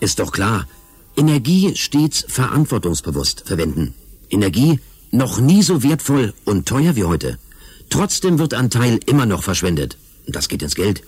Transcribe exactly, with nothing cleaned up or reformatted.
Ist doch klar. Energie stets verantwortungsbewusst verwenden. Energie noch nie so wertvoll und teuer wie heute. Trotzdem wird ein Teil immer noch verschwendet. Das geht ins Geld.